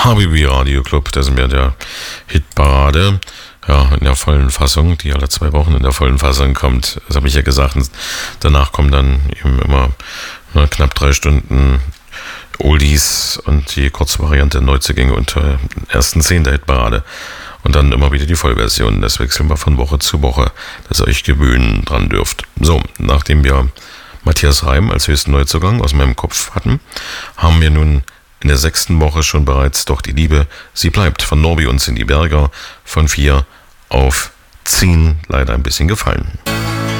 HBB Radio Club, das sind wir der Hitparade. Ja, in der vollen Fassung, die alle 2 Wochen in der vollen Fassung kommt. Das habe ich ja gesagt. Danach kommen dann eben immer knapp 3 Stunden Oldies und die Kurzvariante Neuzugänge unter ersten 10 der Hitparade. Und dann immer wieder die Vollversion. Das wechseln wir von Woche zu Woche, dass ihr euch gewöhnen dran dürft. So, nachdem wir Matthias Reim als höchsten Neuzugang aus meinem Kopf hatten, haben wir nun in der 6. Woche schon bereits Doch die Liebe, sie bleibt von Norby und Cindy Berger von 4 auf 10 leider ein bisschen gefallen.